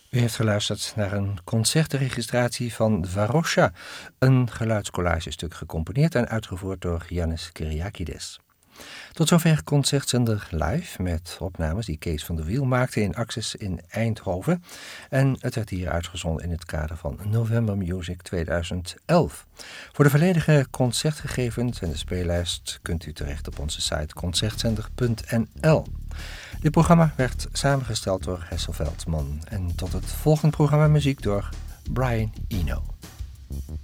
U heeft geluisterd naar een concertregistratie van Varosha, een geluidscollagestuk gecomponeerd en uitgevoerd door Yannis Kyriakides. Tot zover Concertzender Live met opnames die Kees van der Wiel maakte in Access in Eindhoven. En het werd hier uitgezonden in het kader van November Music 2011. Voor de volledige concertgegevens en de speellijst kunt u terecht op onze site concertzender.nl. Dit programma werd samengesteld door Hessel Veldman. En tot het volgende programma muziek door Brian Eno.